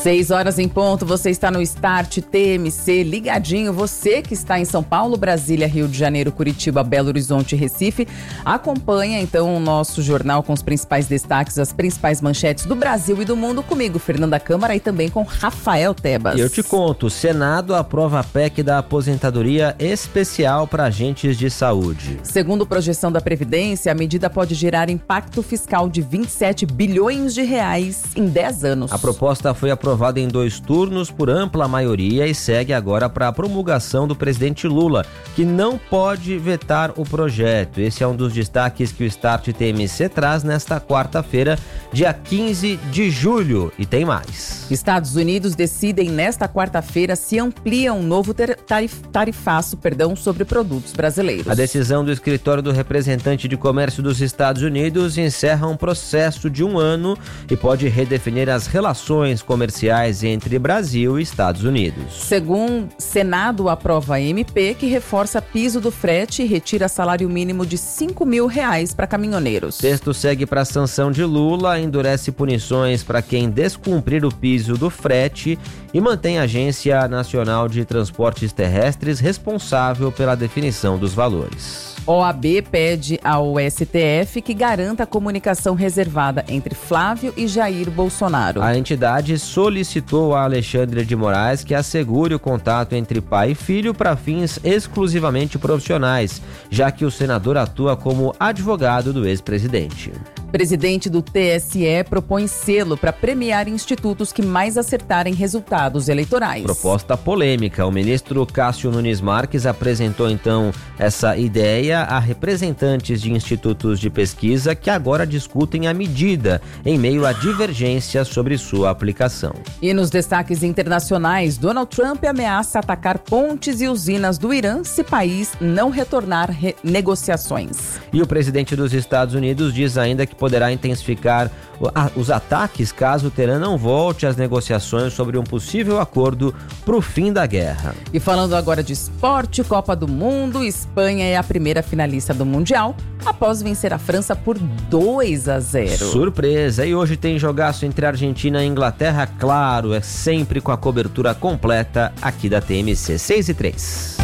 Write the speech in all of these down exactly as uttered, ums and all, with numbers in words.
Seis horas em ponto, você está no Start T M C, ligadinho. Você que está em São Paulo, Brasília, Rio de Janeiro, Curitiba, Belo Horizonte e Recife, acompanha então o nosso jornal com os principais destaques, as principais manchetes do Brasil e do mundo, comigo, Fernanda Câmara, e também com Rafael Tebas. E eu te conto, o Senado aprova a P E C da aposentadoria especial para agentes de saúde. Segundo projeção da Previdência, a medida pode gerar impacto fiscal de vinte e sete bilhões de reais em dez anos. A proposta foi aprovada em dois turnos por ampla maioria e segue agora para a promulgação do presidente Lula, que não pode vetar o projeto. Esse é um dos destaques que o Start T M C traz nesta quarta-feira, dia quinze de julho. E tem mais. Estados Unidos decidem nesta quarta-feira se amplia um novo tarif- tarifaço perdão, sobre produtos brasileiros. A decisão do escritório do representante de comércio dos Estados Unidos encerra um processo de um ano e pode redefinir as relações comerciais entre Brasil e Estados Unidos. Segundo Senado aprova a M P que reforça piso do frete e retira salário mínimo de cinco mil reais para caminhoneiros. O texto segue para a sanção de Lula, endurece punições para quem descumprir o piso do frete e mantém a Agência Nacional de Transportes Terrestres responsável pela definição dos valores. O A B pede ao S T F que garanta a comunicação reservada entre Flávio e Jair Bolsonaro. A entidade solicitou a Alexandre de Moraes que assegure o contato entre pai e filho para fins exclusivamente profissionais, já que o senador atua como advogado do ex-presidente. Presidente do T S E propõe selo para premiar institutos que mais acertarem resultados eleitorais. Proposta polêmica. O ministro Cássio Nunes Marques apresentou então essa ideia a representantes de institutos de pesquisa que agora discutem a medida em meio a divergências sobre sua aplicação. E nos destaques internacionais, Donald Trump ameaça atacar pontes e usinas do Irã se o país não retornar re- negociações. E o presidente dos Estados Unidos diz ainda que poderá intensificar os ataques caso o Teherã não volte às negociações sobre um possível acordo para o fim da guerra. E falando agora de esporte, Copa do Mundo, Espanha é a primeira finalista do Mundial após vencer a França por dois a zero. Surpresa! E hoje tem jogaço entre Argentina e Inglaterra, claro, é sempre com a cobertura completa aqui da T M C. seis e três.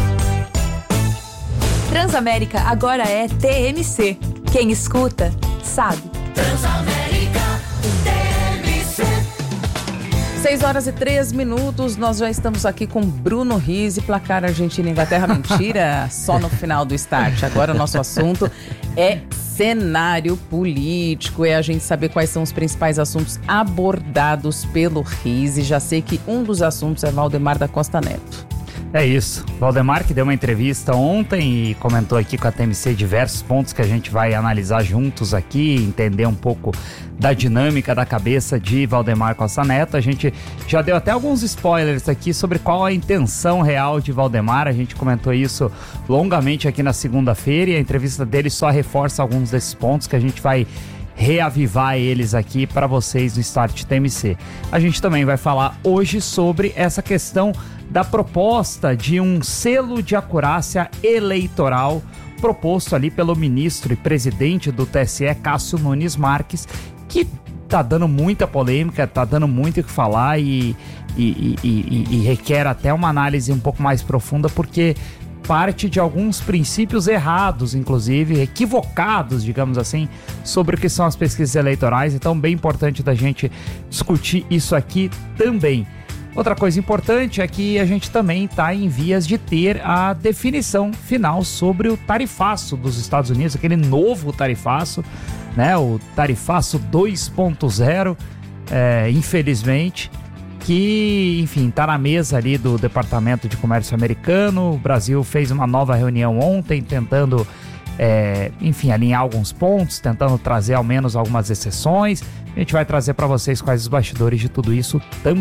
Transamérica agora é T M C. Quem escuta, sabe. Transamérica T M C. seis horas e três minutos, nós já estamos aqui com Bruno Rizzi, placar Argentina e Inglaterra. Mentira, só no final do Start. Agora o nosso assunto é cenário político, é a gente saber quais são os principais assuntos abordados pelo Rizzi. Já sei que um dos assuntos é Valdemar da Costa Neto. É isso, Valdemar que deu uma entrevista ontem e comentou aqui com a T M C diversos pontos que a gente vai analisar juntos aqui, entender um pouco da dinâmica da cabeça de Valdemar Costa Neto. A gente já deu até alguns spoilers aqui sobre qual a intenção real de Valdemar, a gente comentou isso longamente aqui na segunda-feira e a entrevista dele só reforça alguns desses pontos que a gente vai reavivar eles aqui para vocês no Start T M C. A gente também vai falar hoje sobre essa questão da proposta de um selo de acurácia eleitoral proposto ali pelo ministro e presidente do T S E, Cássio Nunes Marques, que tá dando muita polêmica, tá dando muito o que falar e, e, e, e, e requer até uma análise um pouco mais profunda, porque parte de alguns princípios errados, inclusive equivocados, digamos assim, sobre o que são as pesquisas eleitorais. Então, bem importante da gente discutir isso aqui também. Outra coisa importante é que a gente também está em vias de ter a definição final sobre o tarifaço dos Estados Unidos, aquele novo tarifaço, né, o tarifaço dois ponto zero, é, infelizmente, que, enfim, está na mesa ali do Departamento de Comércio americano. O Brasil fez uma nova reunião ontem, tentando, é, enfim, alinhar alguns pontos, tentando trazer ao menos algumas exceções. A gente vai trazer para vocês quais os bastidores de tudo isso também.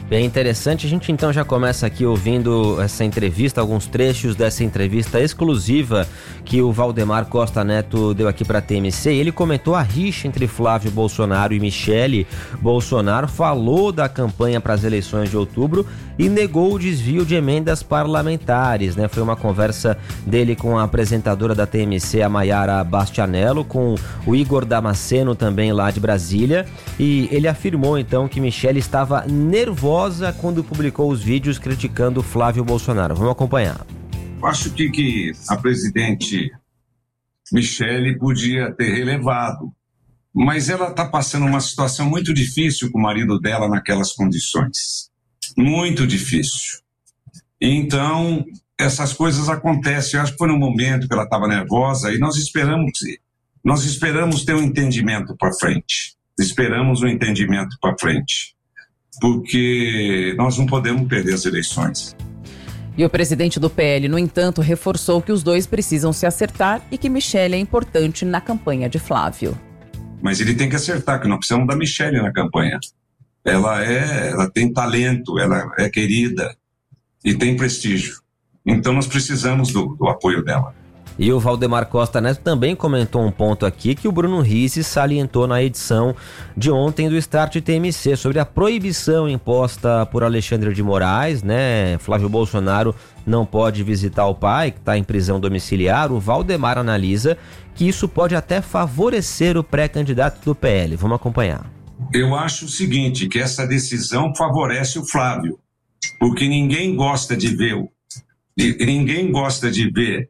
Bem interessante, a gente então já começa aqui ouvindo essa entrevista, alguns trechos dessa entrevista exclusiva que o Valdemar Costa Neto deu aqui para a T M C. Ele comentou a rixa entre Flávio Bolsonaro e Michele Bolsonaro, falou da campanha para as eleições de outubro e negou o desvio de emendas parlamentares, né? Foi uma conversa dele com a apresentadora da T M C, a Maiara Bastianello, com o Igor Damasceno também lá de Brasília, e ele afirmou então que Michele estava nervosa quando publicou os vídeos criticando Flávio Bolsonaro. Vamos acompanhar. Acho que, que a presidente Michele podia ter relevado, mas ela está passando uma situação muito difícil com o marido dela naquelas condições. Muito difícil. Então, essas coisas acontecem. Eu acho que foi no momento que ela estava nervosa e nós esperamos, nós esperamos ter um entendimento para frente. Esperamos um entendimento para frente. Porque nós não podemos perder as eleições. E o presidente do P L, no entanto, reforçou que os dois precisam se acertar e que Michele é importante na campanha de Flávio. Mas ele tem que acertar, que nós precisamos da Michele na campanha. Ela, é, ela tem talento, ela é querida e tem prestígio. Então nós precisamos do, do apoio dela. E o Valdemar Costa Neto também comentou um ponto aqui que o Bruno Risse salientou na edição de ontem do Start T M C sobre a proibição imposta por Alexandre de Moraes, né? Flávio Bolsonaro não pode visitar o pai, que está em prisão domiciliar. O Valdemar analisa que isso pode até favorecer o pré-candidato do P L. Vamos acompanhar. Eu acho o seguinte, que essa decisão favorece o Flávio, porque ninguém gosta de ver, ninguém gosta de ver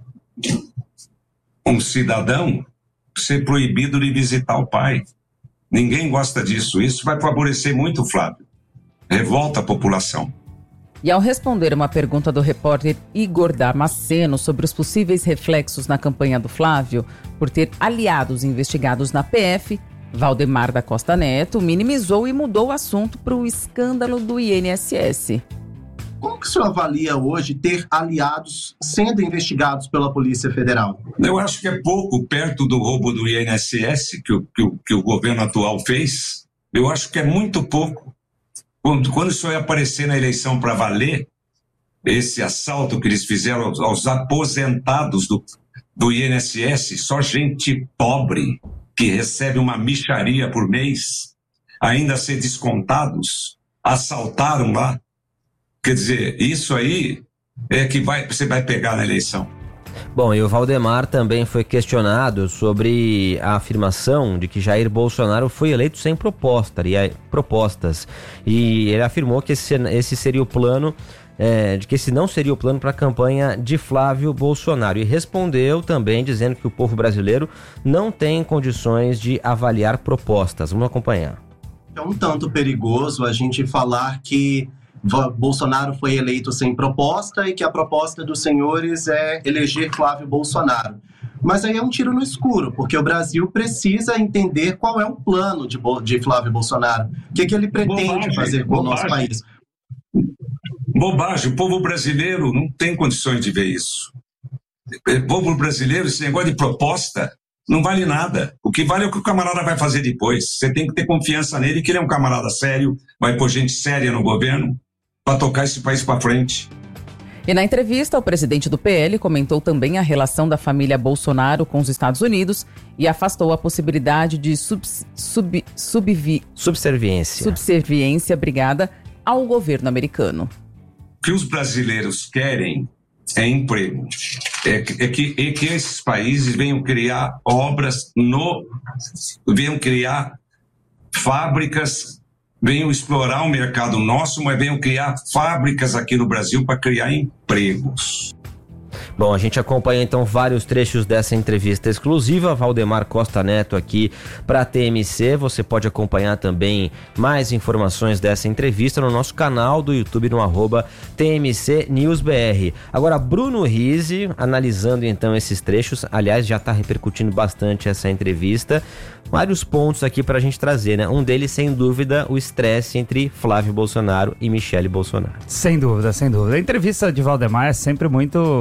um cidadão ser proibido de visitar o pai. Ninguém gosta disso. Isso vai favorecer muito o Flávio. Revolta a população. E ao responder uma pergunta do repórter Igor Damasceno sobre os possíveis reflexos na campanha do Flávio por ter aliados investigados na P F, Valdemar da Costa Neto minimizou e mudou o assunto para o escândalo do I N S S. Como que o senhor avalia hoje ter aliados sendo investigados pela Polícia Federal? Eu acho que é pouco perto do roubo do I N S S que o, que o, que o governo atual fez. Eu acho que é muito pouco. Quando, quando isso vai aparecer na eleição para valer, esse assalto que eles fizeram aos, aos aposentados do, do I N S S, só gente pobre que recebe uma mixaria por mês, ainda a ser descontados, assaltaram lá. Quer dizer, isso aí é que vai, você vai pegar na eleição. Bom, e o Valdemar também foi questionado sobre a afirmação de que Jair Bolsonaro foi eleito sem proposta, e, propostas. E ele afirmou que esse, esse seria o plano, é, de que esse não seria o plano para a campanha de Flávio Bolsonaro. E respondeu também dizendo que o povo brasileiro não tem condições de avaliar propostas. Vamos acompanhar. É um tanto perigoso a gente falar que Bolsonaro foi eleito sem proposta e que a proposta dos senhores é eleger Flávio Bolsonaro. Mas aí é um tiro no escuro, porque o Brasil precisa entender qual é o plano de, de Flávio Bolsonaro. O que, que ele pretende bobagem, fazer com bobagem. o nosso país. Bobagem. O povo brasileiro não tem condições de ver isso. O povo brasileiro, esse negócio de proposta, não vale nada. O que vale é o que o camarada vai fazer depois. Você tem que ter confiança nele, que ele é um camarada sério, vai pôr gente séria no governo para tocar esse país para frente. E na entrevista, o presidente do P L comentou também a relação da família Bolsonaro com os Estados Unidos e afastou a possibilidade de sub, sub, subvi, subserviência. subserviência obrigada ao governo americano. O que os brasileiros querem é emprego. É que, é que, é que esses países venham criar obras, no, venham criar fábricas, venham explorar o mercado nosso, mas venham criar fábricas aqui no Brasil para criar empregos. Bom, a gente acompanha então vários trechos dessa entrevista exclusiva, Valdemar Costa Neto aqui para a T M C. Você pode acompanhar também mais informações dessa entrevista no nosso canal do YouTube no arroba T M C News B R. Agora, Bruno Risse, analisando então esses trechos, aliás, já está repercutindo bastante essa entrevista. Vários pontos aqui para a gente trazer, né? Um deles, sem dúvida, o estresse entre Flávio Bolsonaro e Michele Bolsonaro. Sem dúvida, sem dúvida. A entrevista de Valdemar é sempre muito uma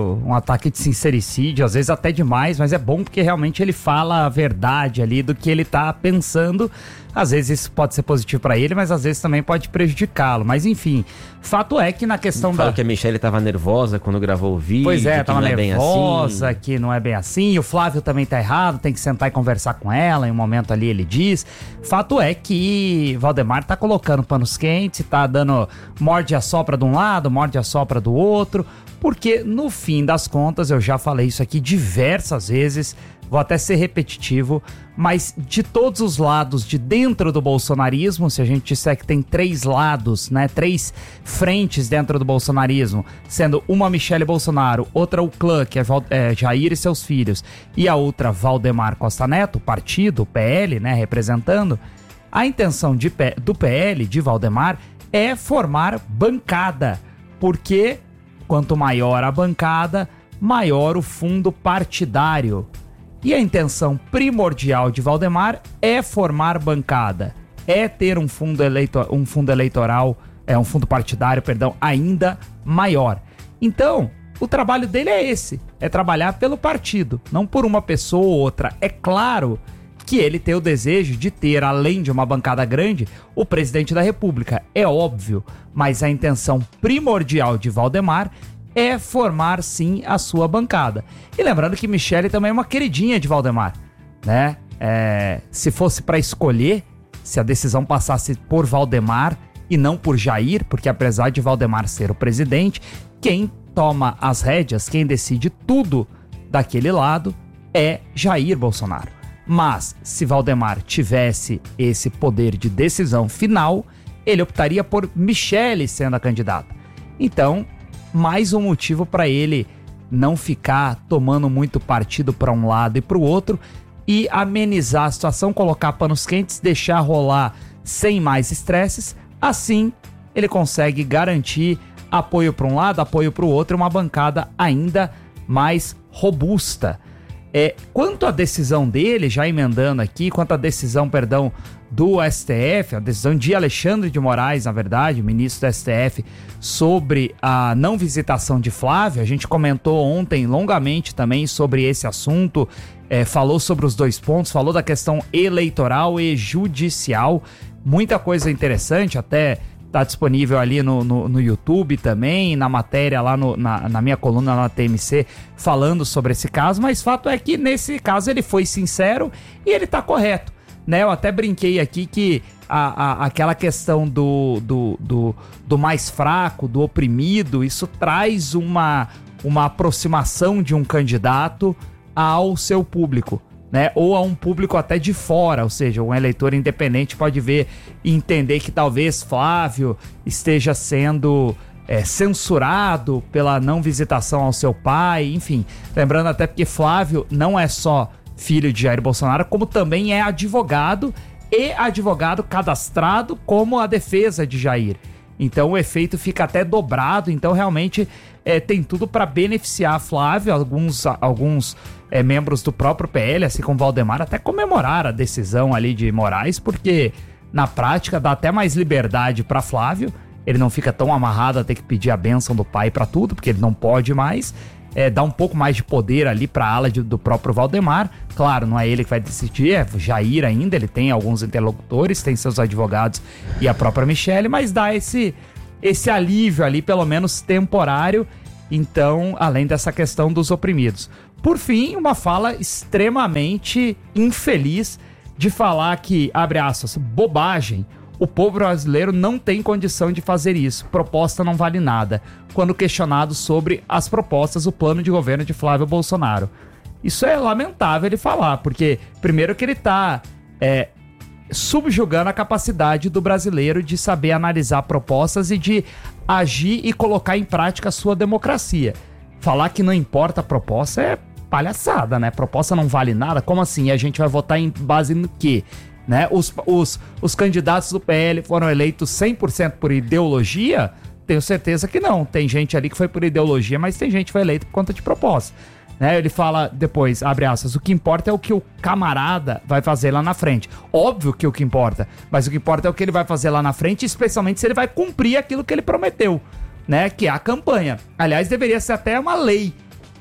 ataque de sincericídio, às vezes até demais, mas é bom porque realmente ele fala a verdade ali do que ele tá pensando. Às vezes isso pode ser positivo pra ele, mas às vezes também pode prejudicá-lo. Mas enfim, fato é que na questão Fala da... que a Michelle tava nervosa quando gravou o vídeo. Pois é, que tava não é nervosa, bem assim. que não é bem assim. O Flávio também tá errado, tem que sentar e conversar com ela. Em um momento ali ele diz. Fato é que Valdemar tá colocando panos quentes, tá dando morde a sopra de um lado, morde a sopra do outro. Porque no fim das contas, eu já falei isso aqui diversas vezes, vou até ser repetitivo, mas de todos os lados de dentro do bolsonarismo, se a gente disser que tem três lados, né, três frentes dentro do bolsonarismo, sendo uma Michelle Bolsonaro, outra o clã, que é, Val, é Jair e seus filhos, e a outra Valdemar Costa Neto, partido, o P L, né, representando, a intenção de, do P L, de Valdemar, é formar bancada, porque quanto maior a bancada, maior o fundo partidário. E a intenção primordial de Valdemar é formar bancada, é ter um fundo, eleito, um fundo eleitoral, é um fundo partidário, perdão, ainda maior. Então, o trabalho dele é esse, é trabalhar pelo partido, não por uma pessoa ou outra. É claro que ele tem o desejo de ter, além de uma bancada grande, o presidente da República, é óbvio, mas a intenção primordial de Valdemar é formar, sim, a sua bancada. E lembrando que Michelle também é uma queridinha de Valdemar, né? É, se fosse para escolher, se a decisão passasse por Valdemar e não por Jair, porque apesar de Valdemar ser o presidente, quem toma as rédeas, quem decide tudo daquele lado é Jair Bolsonaro. Mas, se Valdemar tivesse esse poder de decisão final, ele optaria por Michelle sendo a candidata. Então, mais um motivo para ele não ficar tomando muito partido para um lado e para o outro e amenizar a situação, colocar panos quentes, deixar rolar sem mais estresses. Assim, ele consegue garantir apoio para um lado, apoio para o outro, uma bancada ainda mais robusta. É, quanto à decisão dele, já emendando aqui, quanto à decisão, perdão, do S T F, a decisão de Alexandre de Moraes, na verdade, ministro do S T F, sobre a não visitação de Flávio, a gente comentou ontem longamente também sobre esse assunto, é, falou sobre os dois pontos, falou da questão eleitoral e judicial, muita coisa interessante, até tá disponível ali no, no, no YouTube também, na matéria lá no, na, na minha coluna na T M C, falando sobre esse caso, mas fato é que nesse caso ele foi sincero e ele tá correto, né? Eu até brinquei aqui que a, a, aquela questão do, do, do, do mais fraco, do oprimido, isso traz uma, uma aproximação de um candidato ao seu público, né? Ou a um público até de fora, ou seja, um eleitor independente pode ver e entender que talvez Flávio esteja sendo é, censurado pela não visitação ao seu pai, enfim. Lembrando até porque Flávio não é só filho de Jair Bolsonaro, como também é advogado e advogado cadastrado como a defesa de Jair. Então o efeito fica até dobrado, então realmente é, tem tudo para beneficiar Flávio, alguns, alguns é, membros do próprio P L, assim como Valdemar, até comemorar a decisão ali de Moraes, porque na prática dá até mais liberdade para Flávio, ele não fica tão amarrado a ter que pedir a bênção do pai para tudo, porque ele não pode mais, é, dá um pouco mais de poder ali para a ala de, do próprio Valdemar, claro, não é ele que vai decidir, é Jair ainda, ele tem alguns interlocutores, tem seus advogados e a própria Michelle, mas dá esse, esse alívio ali, pelo menos temporário, então, além dessa questão dos oprimidos. Por fim, uma fala extremamente infeliz de falar que, abre aspas, bobagem, o povo brasileiro não tem condição de fazer isso, proposta não vale nada, quando questionado sobre as propostas do plano de governo de Flávio Bolsonaro. Isso é lamentável ele falar, porque primeiro que ele está é, subjugando a capacidade do brasileiro de saber analisar propostas e de agir e colocar em prática a sua democracia. Falar que não importa a proposta é palhaçada, né? Proposta não vale nada? Como assim? E a gente vai votar em base no quê? Né? Os, os, os candidatos do P L foram eleitos cem por cento por ideologia? Tenho certeza que não. Tem gente ali que foi por ideologia, mas tem gente que foi eleito por conta de proposta. Né? Ele fala depois, abre aspas, o que importa é o que o camarada vai fazer lá na frente. Óbvio que o que importa, mas o que importa é o que ele vai fazer lá na frente, especialmente se ele vai cumprir aquilo que ele prometeu, né? Que é a campanha. Aliás, deveria ser até uma lei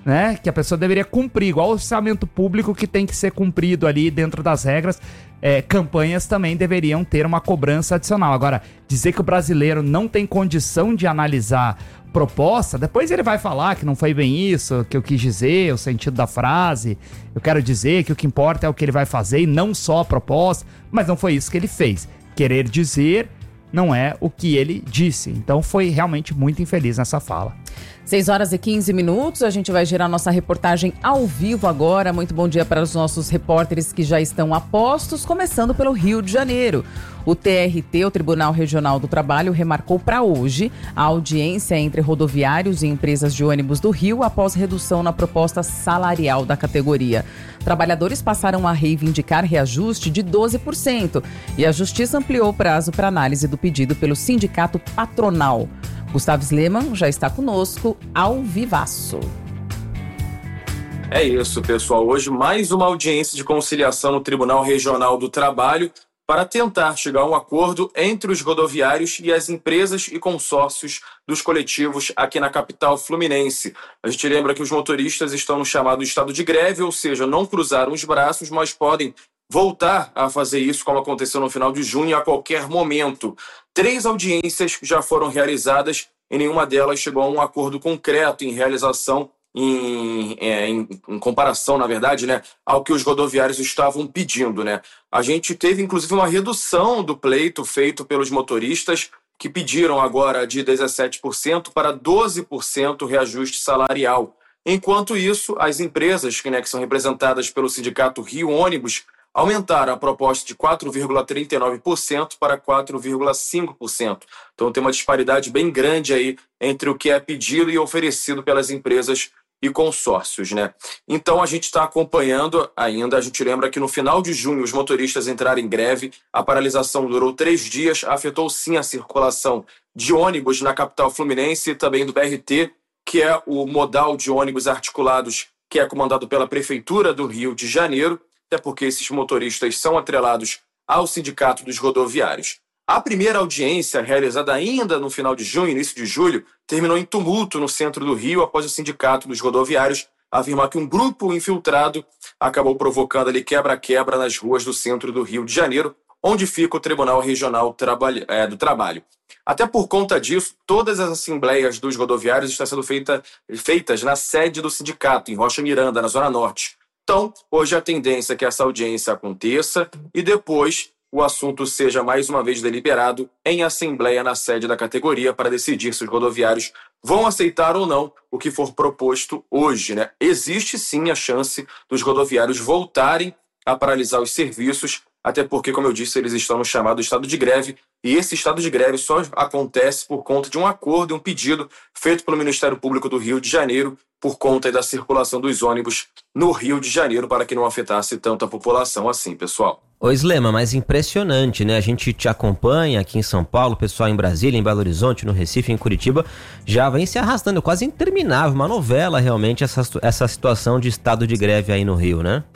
né, que a pessoa deveria cumprir, igual o orçamento público que tem que ser cumprido ali dentro das regras. É, campanhas também deveriam ter uma cobrança adicional. Agora, dizer que o brasileiro não tem condição de analisar proposta, depois ele vai falar que não foi bem isso que eu quis dizer, o sentido da frase. Eu quero dizer que o que importa é o que ele vai fazer e não só a proposta, mas não foi isso que ele fez. Querer dizer não é o que ele disse. Então foi realmente muito infeliz nessa fala. seis horas e quinze minutos, a gente vai gerar nossa reportagem ao vivo agora. Muito bom dia para os nossos repórteres que já estão a postos, começando pelo Rio de Janeiro. O T R T, o Tribunal Regional do Trabalho, remarcou para hoje a audiência entre rodoviários e empresas de ônibus do Rio após redução na proposta salarial da categoria. Trabalhadores passaram a reivindicar reajuste de doze por cento e a Justiça ampliou o prazo para análise do pedido pelo sindicato patronal. Gustavo Sleman já está conosco ao vivaço. É isso, pessoal. Hoje mais uma audiência de conciliação no Tribunal Regional do Trabalho para tentar chegar a um acordo entre os rodoviários e as empresas e consórcios dos coletivos aqui na capital fluminense. A gente lembra que os motoristas estão no chamado estado de greve, ou seja, não cruzaram os braços, mas podem voltar a fazer isso, como aconteceu no final de junho, a qualquer momento. Três audiências já foram realizadas e nenhuma delas chegou a um acordo concreto em realização, em, em, em comparação, na verdade, né, ao que os rodoviários estavam pedindo, né? A gente teve, inclusive, uma redução do pleito feito pelos motoristas, que pediram agora de dezessete por cento para doze por cento reajuste salarial. Enquanto isso, as empresas, que, né, que são representadas pelo sindicato Rio Ônibus, aumentaram a proposta de quatro vírgula trinta e nove por cento para quatro vírgula cinco por cento. Então tem uma disparidade bem grande aí entre o que é pedido e oferecido pelas empresas e consórcios, né? Então a gente está acompanhando ainda. A gente lembra que no final de junho os motoristas entraram em greve, a paralisação durou três dias, afetou sim a circulação de ônibus na capital fluminense e também do B R T, que é o modal de ônibus articulados que é comandado pela Prefeitura do Rio de Janeiro, até porque esses motoristas são atrelados ao Sindicato dos Rodoviários. A primeira audiência, realizada ainda no final de junho, início de julho, terminou em tumulto no centro do Rio após o Sindicato dos Rodoviários afirmar que um grupo infiltrado acabou provocando ali quebra-quebra nas ruas do centro do Rio de Janeiro, onde fica o Tribunal Regional do Trabalho. Até por conta disso, todas as assembleias dos rodoviários estão sendo feita, feitas na sede do sindicato, em Rocha Miranda, na Zona Norte. Então, hoje a tendência é que essa audiência aconteça e depois o assunto seja mais uma vez deliberado em assembleia na sede da categoria para decidir se os rodoviários vão aceitar ou não o que for proposto hoje, né? Existe sim a chance dos rodoviários voltarem a paralisar os serviços, até porque, como eu disse, eles estão no chamado estado de greve, e esse estado de greve só acontece por conta de um acordo e um pedido feito pelo Ministério Público do Rio de Janeiro por conta da circulação dos ônibus no Rio de Janeiro para que não afetasse tanto a população assim, pessoal. Ô Slema, mas impressionante, né? A gente te acompanha aqui em São Paulo, o pessoal em Brasília, em Belo Horizonte, no Recife, em Curitiba, já vem se arrastando, quase interminável, uma novela realmente essa, essa situação de estado de greve aí no Rio, né?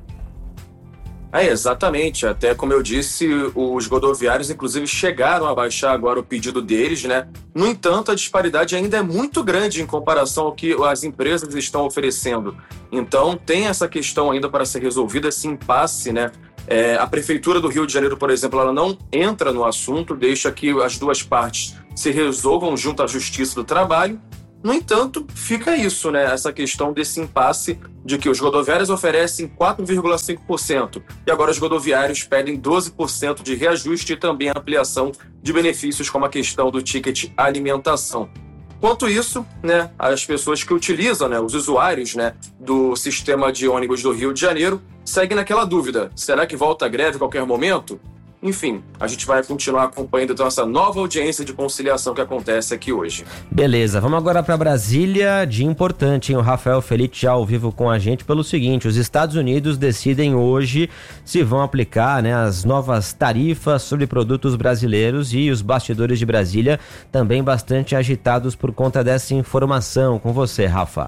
É, exatamente. Até como eu disse, os rodoviários, inclusive, chegaram a baixar agora o pedido deles, né? No entanto, a disparidade ainda é muito grande em comparação ao que as empresas estão oferecendo. Então, tem essa questão ainda para ser resolvida, esse impasse, né? É, a Prefeitura do Rio de Janeiro, por exemplo, ela não entra no assunto, deixa que as duas partes se resolvam junto à Justiça do Trabalho. No entanto, fica isso, né? Essa questão desse impasse de que os rodoviários oferecem quatro vírgula cinco por cento e agora os rodoviários pedem doze por cento de reajuste e também ampliação de benefícios como a questão do ticket alimentação. Quanto isso, né, as pessoas que utilizam, né, os usuários, né, do sistema de ônibus do Rio de Janeiro seguem naquela dúvida. Será que volta a greve a qualquer momento? Enfim, a gente vai continuar acompanhando então essa nova audiência de conciliação que acontece aqui hoje. Beleza, vamos agora para Brasília. Dia importante, hein? O Rafael Felite já ao vivo com a gente pelo seguinte: os Estados Unidos decidem hoje se vão aplicar, né, as novas tarifas sobre produtos brasileiros, e os bastidores de Brasília também bastante agitados por conta dessa informação. Com você, Rafa.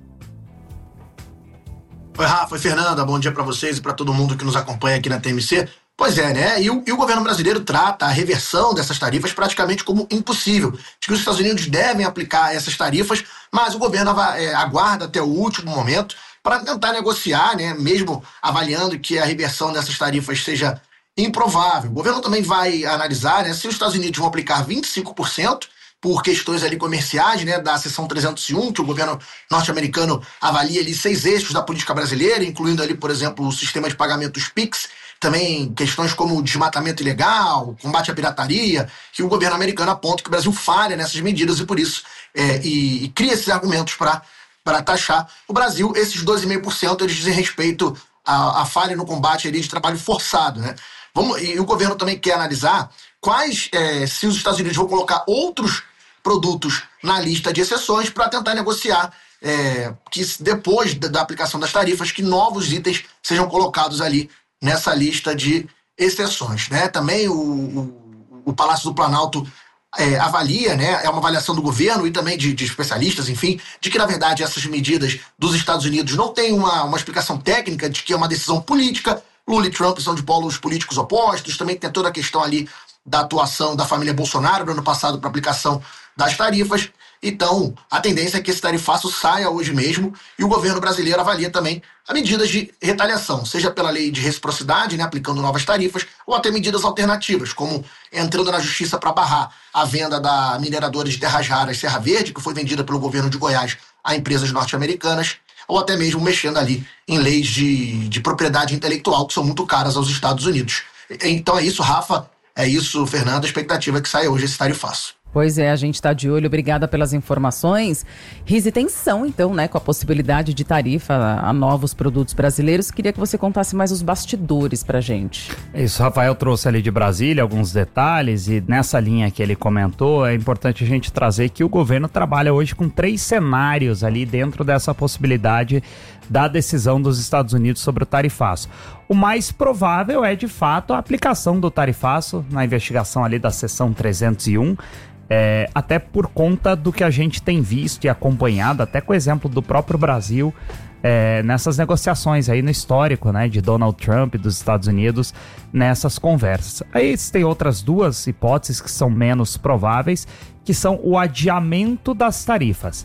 Oi, Rafa, oi, Fernanda, bom dia para vocês e para todo mundo que nos acompanha aqui na T M C. Pois é, né? E o, e o governo brasileiro trata a reversão dessas tarifas praticamente como impossível. Diz que os Estados Unidos devem aplicar essas tarifas mas o governo é, aguarda até o último momento para tentar negociar, né, mesmo avaliando que a reversão dessas tarifas seja improvável. O governo também vai analisar, né, se os Estados Unidos vão aplicar vinte e cinco por cento por questões ali comerciais, né, da seção trezentos e um, que o governo norte-americano avalia ali seis eixos da política brasileira, incluindo ali, por exemplo, o sistema de pagamentos Pix, também questões como desmatamento ilegal, combate à pirataria, que o governo americano aponta que o Brasil falha nessas medidas e por isso é, e, e cria esses argumentos para para taxar o Brasil. Esses doze vírgula cinco por cento eles dizem respeito à, à falha no combate ali de trabalho forçado, né? Vamos, e o governo também quer analisar quais, é, se os Estados Unidos vão colocar outros produtos na lista de exceções para tentar negociar é, que depois da, da aplicação das tarifas, que novos itens sejam colocados ali nessa lista de exceções, né? Também o, o, o Palácio do Planalto É, avalia, né, é uma avaliação do governo e também de, de especialistas, enfim, de que, na verdade, essas medidas dos Estados Unidos não têm uma, uma explicação técnica, de que é uma decisão política. Lula e Trump são de polos políticos opostos, também tem toda a questão ali da atuação da família Bolsonaro no ano passado para aplicação das tarifas. Então, a tendência é que esse tarifaço saia hoje mesmo e o governo brasileiro avalia também as medidas de retaliação, seja pela lei de reciprocidade, né, aplicando novas tarifas, ou até medidas alternativas, como entrando na justiça para barrar a venda da mineradora de terras raras Serra Verde, que foi vendida pelo governo de Goiás a empresas norte-americanas, ou até mesmo mexendo ali em leis de, de propriedade intelectual, que são muito caras aos Estados Unidos. Então é isso, Rafa, é isso, Fernando, a expectativa é que saia hoje esse tarifaço. Pois é, a gente está de olho, obrigada pelas informações. Rise, tensão então, né, com a possibilidade de tarifa a novos produtos brasileiros. Queria que você contasse mais os bastidores pra gente. Isso, Rafael trouxe ali de Brasília alguns detalhes e nessa linha que ele comentou, é importante a gente trazer que o governo trabalha hoje com três cenários ali dentro dessa possibilidade da decisão dos Estados Unidos sobre o tarifaço. O mais provável é, de fato, a aplicação do tarifaço na investigação ali da seção trezentos e um, É, até por conta do que a gente tem visto e acompanhado, até com o exemplo do próprio Brasil, é, nessas negociações aí no histórico, né, de Donald Trump dos Estados Unidos, nessas conversas. Aí tem outras duas hipóteses que são menos prováveis, que são o adiamento das tarifas.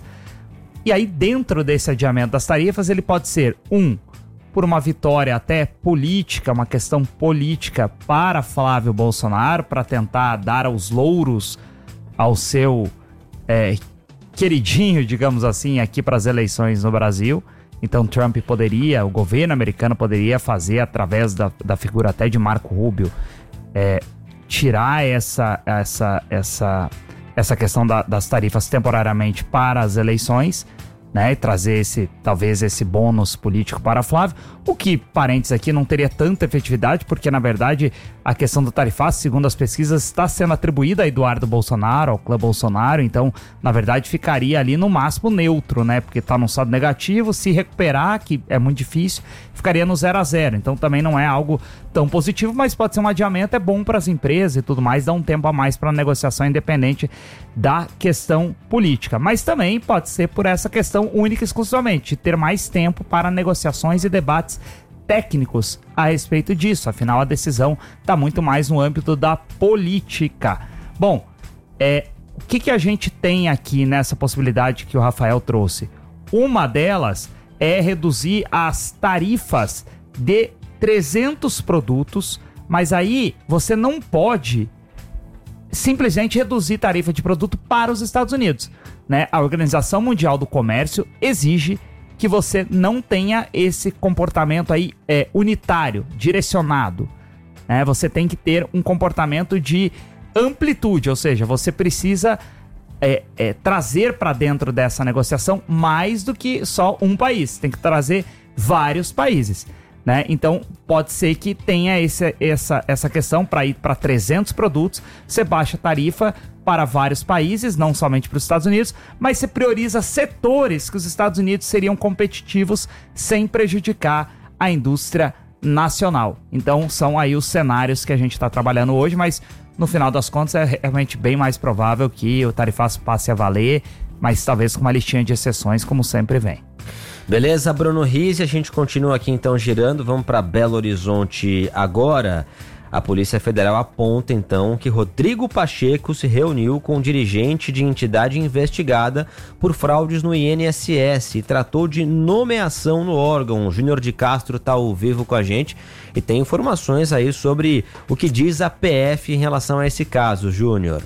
E aí dentro desse adiamento das tarifas, ele pode ser, um, por uma vitória até política, uma questão política para Flávio Bolsonaro, para tentar dar os louros ao seu é, queridinho, digamos assim, aqui para as eleições no Brasil. Então Trump poderia, o governo americano poderia fazer, através da, da figura até de Marco Rubio, é, tirar essa, essa, essa, essa questão da, das tarifas temporariamente para as eleições, né, e trazer esse, talvez esse bônus político para Flávio, o que, parênteses aqui, não teria tanta efetividade, porque na verdade a questão do tarifaço, segundo as pesquisas, está sendo atribuída a Eduardo Bolsonaro, ao clã Bolsonaro, então na verdade ficaria ali no máximo neutro, né, porque está num saldo negativo, se recuperar, que é muito difícil, ficaria no zero a zero, então também não é algo tão positivo, mas pode ser um adiamento, é bom para as empresas e tudo mais, dá um tempo a mais para a negociação independente da questão política, mas também pode ser por essa questão única e exclusivamente, de ter mais tempo para negociações e debates técnicos a respeito disso, afinal a decisão está muito mais no âmbito da política. Bom, é, o que, que a gente tem aqui nessa possibilidade que o Rafael trouxe? Uma delas é reduzir as tarifas de trezentos produtos, mas aí você não pode simplesmente reduzir tarifa de produto para os Estados Unidos, né? A Organização Mundial do Comércio exige que você não tenha esse comportamento aí é, unitário, direcionado, né? Você tem que ter um comportamento de amplitude, ou seja, você precisa é, é, trazer para dentro dessa negociação mais do que só um país, tem que trazer vários países, né? Então pode ser que tenha esse, essa, essa questão para ir para trezentos produtos, você baixa a tarifa para vários países, não somente para os Estados Unidos, mas você prioriza setores que os Estados Unidos seriam competitivos sem prejudicar a indústria nacional. Então são aí os cenários que a gente está trabalhando hoje, mas no final das contas é realmente bem mais provável que o tarifaço passe a valer, mas talvez com uma listinha de exceções, como sempre vem. Beleza, Bruno Rizzi, a gente continua aqui então girando, vamos para Belo Horizonte agora. A Polícia Federal aponta, então, que Rodrigo Pacheco se reuniu com um dirigente de entidade investigada por fraudes no I N S S e tratou de nomeação no órgão. O Júnior de Castro está ao vivo com a gente e tem informações aí sobre o que diz a P F em relação a esse caso. Júnior.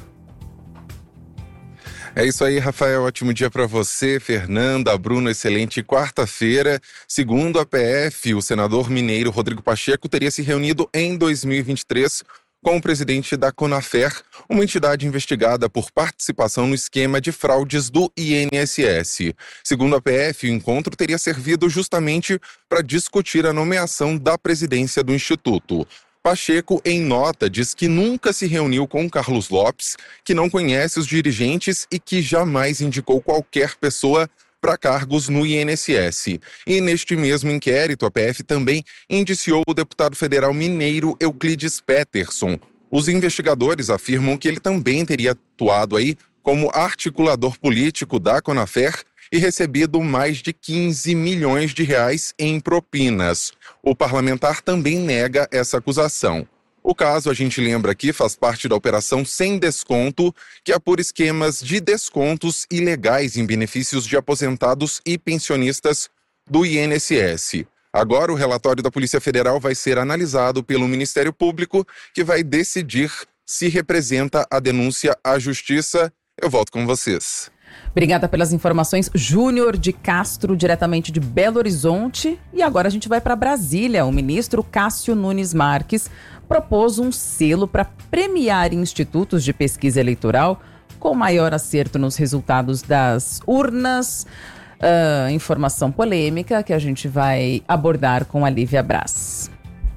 É isso aí, Rafael. Ótimo dia para você, Fernanda, Bruno. Excelente quarta-feira. Segundo a P F, o senador mineiro Rodrigo Pacheco teria se reunido em dois mil e vinte e três com o presidente da Conafer, uma entidade investigada por participação no esquema de fraudes do I N S S. Segundo a P F, o encontro teria servido justamente para discutir a nomeação da presidência do Instituto. Pacheco, em nota, diz que nunca se reuniu com Carlos Lopes, que não conhece os dirigentes e que jamais indicou qualquer pessoa para cargos no I N S S. E neste mesmo inquérito, a P F também indiciou o deputado federal mineiro Euclides Peterson. Os investigadores afirmam que ele também teria atuado aí como articulador político da Conafer e recebido mais de quinze milhões de reais em propinas. O parlamentar também nega essa acusação. O caso, a gente lembra aqui, faz parte da Operação Sem Desconto, que apura esquemas de descontos ilegais em benefícios de aposentados e pensionistas do I N S S. Agora, o relatório da Polícia Federal vai ser analisado pelo Ministério Público, que vai decidir se representa a denúncia à Justiça. Eu volto com vocês. Obrigada pelas informações, Júnior de Castro, diretamente de Belo Horizonte. E agora a gente vai para Brasília. O ministro Cássio Nunes Marques propôs um selo para premiar institutos de pesquisa eleitoral com maior acerto nos resultados das urnas. Uh, informação polêmica que a gente vai abordar com a Lívia Braz.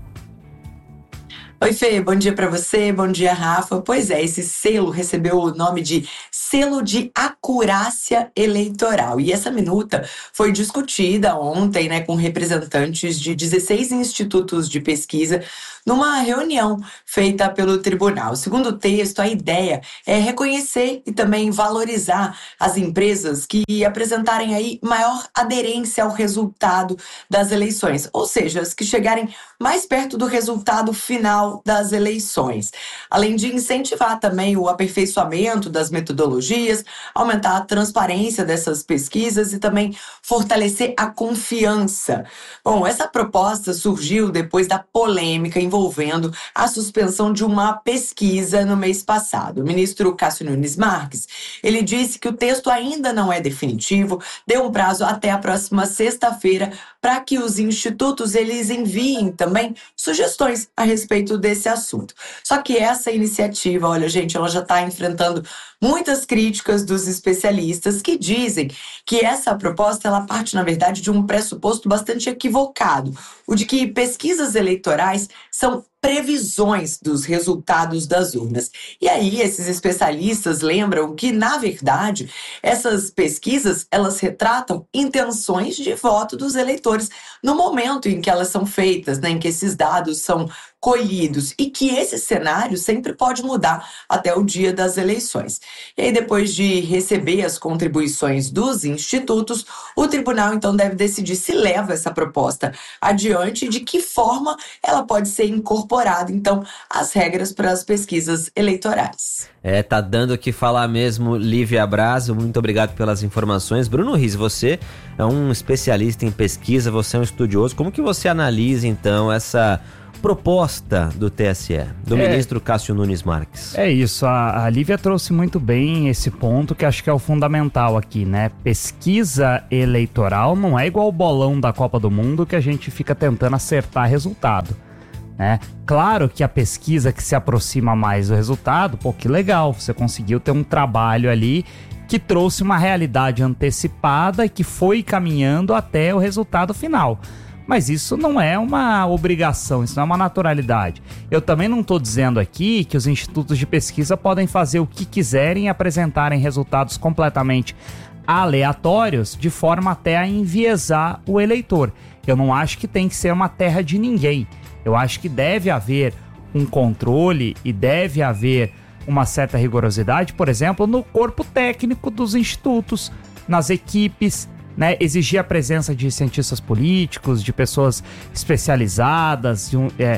Oi, Fê, bom dia para você, bom dia, Rafa. Pois é, esse selo recebeu o nome de Selo de Acurácia Eleitoral. E essa minuta foi discutida ontem, né, com representantes de dezesseis institutos de pesquisa numa reunião feita pelo tribunal. Segundo o texto, a ideia é reconhecer e também valorizar as empresas que apresentarem aí maior aderência ao resultado das eleições, ou seja, as que chegarem mais perto do resultado final das eleições. Além de incentivar também o aperfeiçoamento das metodologias, aumentar a transparência dessas pesquisas e também fortalecer a confiança. Bom, essa proposta surgiu depois da polêmica envolvendo a suspensão de uma pesquisa no mês passado. O ministro Cássio Nunes Marques, ele disse que o texto ainda não é definitivo, deu um prazo até a próxima sexta-feira para que os institutos eles enviem também sugestões a respeito desse assunto. Só que essa iniciativa, olha, gente, ela já está enfrentando muitas críticas dos especialistas que dizem que essa proposta ela parte, na verdade, de um pressuposto bastante equivocado, o de que pesquisas eleitorais são previsões dos resultados das urnas. E aí, esses especialistas lembram que, na verdade, essas pesquisas, elas retratam intenções de voto dos eleitores no momento em que elas são feitas, né, em que esses dados são colhidos, e que esse cenário sempre pode mudar até o dia das eleições. E aí, depois de receber as contribuições dos institutos, o tribunal, então, deve decidir se leva essa proposta adiante e de que forma ela pode ser incorporada, então, às regras para as pesquisas eleitorais. É, tá dando o que falar mesmo, Lívia Braz. Muito obrigado pelas informações. Bruno Riz, você é um especialista em pesquisa, você é um estudioso. Como que você analisa, então, essa proposta do T S E, do é, ministro Cássio Nunes Marques? É isso, a, a Lívia trouxe muito bem esse ponto que acho que é o fundamental aqui, né? Pesquisa eleitoral não é igual o bolão da Copa do Mundo que a gente fica tentando acertar resultado, né? Claro que a pesquisa que se aproxima mais do resultado, pô, que legal, você conseguiu ter um trabalho ali que trouxe uma realidade antecipada e que foi caminhando até o resultado final. Mas isso não é uma obrigação, isso não é uma naturalidade. Eu também não estou dizendo aqui que os institutos de pesquisa podem fazer o que quiserem e apresentarem resultados completamente aleatórios, de forma até a enviesar o eleitor. Eu não acho que tem que ser uma terra de ninguém. Eu acho que deve haver um controle e deve haver uma certa rigorosidade, por exemplo, no corpo técnico dos institutos, nas equipes, né, exigir a presença de cientistas políticos, de pessoas especializadas, de um, é,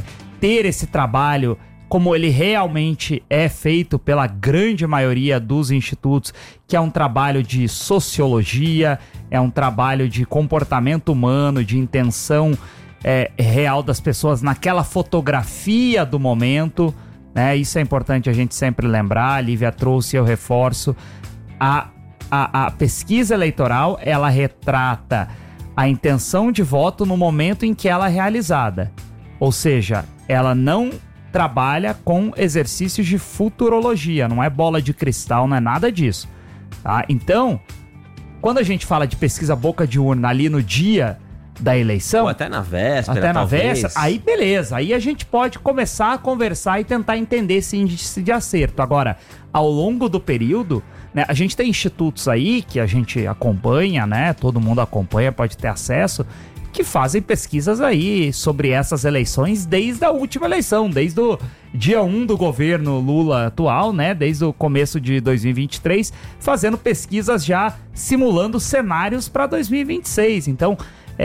ter esse trabalho como ele realmente é feito pela grande maioria dos institutos, que é um trabalho de sociologia, é um trabalho de comportamento humano, de intenção é, real das pessoas naquela fotografia do momento, né? Isso é importante a gente sempre lembrar. A Lívia trouxe, eu reforço, a, a, a pesquisa eleitoral, ela retrata a intenção de voto no momento em que ela é realizada, ou seja, ela não trabalha com exercícios de futurologia, não é bola de cristal, não é nada disso, tá? Então, quando a gente fala de pesquisa boca de urna ali no dia da eleição... Ou até na véspera, Até na talvez. véspera, aí beleza, aí a gente pode começar a conversar e tentar entender esse índice de acerto. Agora, ao longo do período, né, a gente tem institutos aí que a gente acompanha, né, todo mundo acompanha, pode ter acesso, que fazem pesquisas aí sobre essas eleições desde a última eleição, desde o dia um do governo Lula atual, né? Desde o começo de dois mil e vinte e três, fazendo pesquisas já simulando cenários para dois mil e vinte e seis. Então,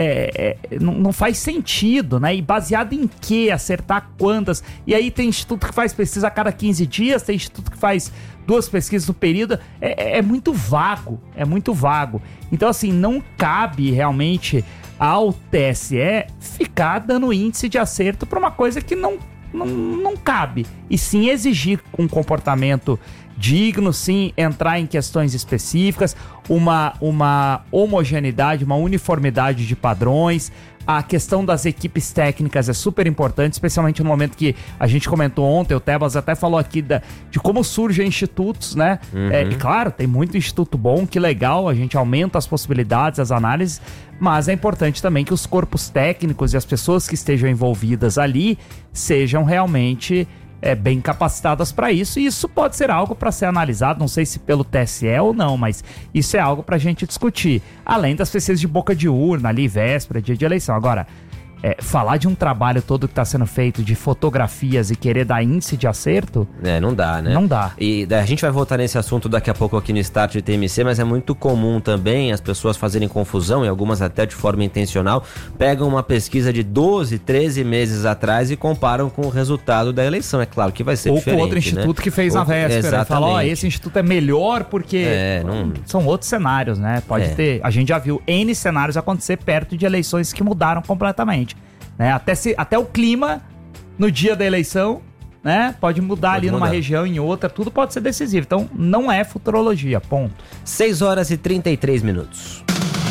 é, é, não, não faz sentido, né? E baseado em quê? Acertar quantas? E aí tem instituto que faz pesquisa a cada quinze dias, tem instituto que faz duas pesquisas no período. É, é, é muito vago, é muito vago. Então, assim, não cabe realmente ao T S E ficar dando índice de acerto para uma coisa que não, não, não cabe. E sim exigir um comportamento digno, sim entrar em questões específicas, uma, uma homogeneidade, uma uniformidade de padrões. A questão das equipes técnicas é super importante, especialmente no momento que a gente comentou ontem, o Tebas até falou aqui da, de como surgem institutos, né? Uhum. É, e claro, tem muito instituto bom, que legal, a gente aumenta as possibilidades, as análises, mas é importante também que os corpos técnicos e as pessoas que estejam envolvidas ali sejam realmente é, bem capacitadas para isso, e isso pode ser algo para ser analisado, não sei se pelo T S E ou não, mas isso é algo para a gente discutir, além das pesquisas de boca de urna ali, véspera, dia de eleição. Agora, é, falar de um trabalho todo que está sendo feito de fotografias e querer dar índice de acerto... É, não dá, né? Não dá. E a gente vai voltar nesse assunto daqui a pouco aqui no Start de T M C, mas é muito comum também as pessoas fazerem confusão, e algumas até de forma intencional, pegam uma pesquisa de doze, treze meses atrás e comparam com o resultado da eleição. É claro que vai ser Ou diferente, com outro instituto, né? que fez Ou, na véspera. exatamente. E fala, ó, esse instituto é melhor porque... É, não... São outros cenários, né? Pode É. ter... A gente já viu N cenários acontecer perto de eleições que mudaram completamente. Né? Até, se, até o clima no dia da eleição, né? Pode mudar Pode ali numa mudar. região, em outra, tudo pode ser decisivo. Então, não é futurologia, ponto. seis horas e trinta e três minutos.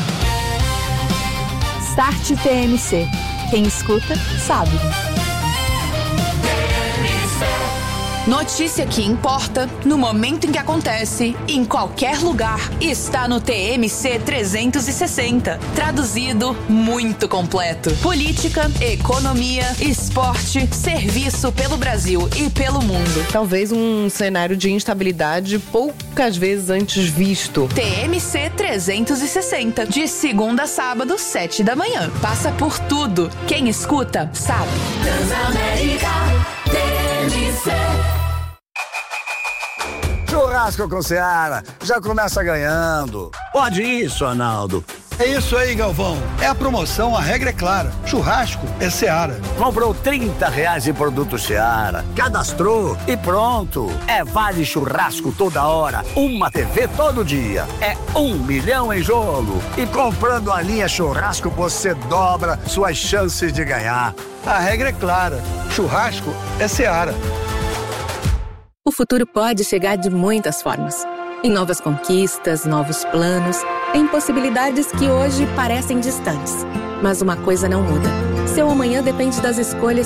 Start T M C. Quem escuta, sabe. Notícia que importa, no momento em que acontece, em qualquer lugar, está no T M C trezentos e sessenta. Traduzido, muito completo. Política, economia, esporte, serviço pelo Brasil e pelo mundo. Talvez um cenário de instabilidade poucas vezes antes visto. T M C trezentos e sessenta, de segunda a sábado, sete da manhã. Passa por tudo. Quem escuta, sabe. Transamérica, T M C. Churrasco com Seara, já começa ganhando. Pode isso, Arnaldo. É isso aí, Galvão. É a promoção, a regra é clara. Churrasco é Seara. Comprou trinta reais em produto Seara, cadastrou e pronto. É vale churrasco toda hora, uma T V todo dia. É um milhão em jogo. E comprando a linha churrasco, você dobra suas chances de ganhar. A regra é clara. Churrasco é Seara. O futuro pode chegar de muitas formas. Em novas conquistas, novos planos, em possibilidades que hoje parecem distantes. Mas uma coisa não muda. Seu amanhã depende das escolhas